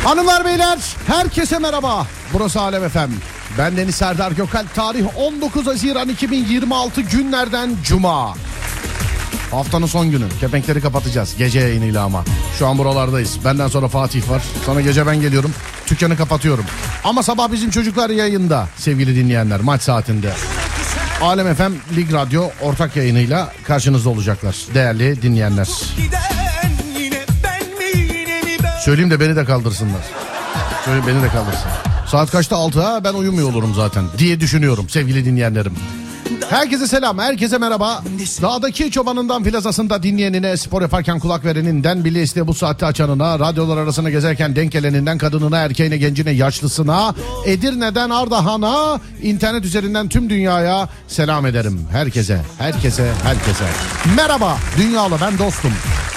Hanımlar beyler herkese merhaba. Burası Alem FM. Ben Deniz Serdar Gökalp. Tarih 19 Haziran 2026 günlerden Cuma. Haftanın son günü. Kepenkleri kapatacağız. Gece yayınıyla ama. Şu an buralardayız. Benden sonra Fatih var. Sonra gece ben geliyorum. Dükkanı kapatıyorum. Ama sabah bizim çocuklar yayında sevgili dinleyenler, maç saatinde. Alem FM Lig Radyo ortak yayınıyla karşınızda olacaklar değerli dinleyenler. Söyleyeyim de beni de kaldırsınlar. Söyleyeyim beni de kaldırsınlar. Saat kaçta? 6 ha, ben uyumuyor olurum zaten diye düşünüyorum sevgili dinleyenlerim. Herkese selam, herkese merhaba. Dağdaki çobanından plazasında dinleyenine, spor yaparken kulak vereninden, bile iste bu saatte açanına, radyolar arasına gezerken denk geleninden, kadınına, erkeğine, gencine, yaşlısına, Edirne'den Ardahan'a, internet üzerinden tüm dünyaya selam ederim. Herkese, herkese, herkese. Merhaba, dünyalı ben dostum.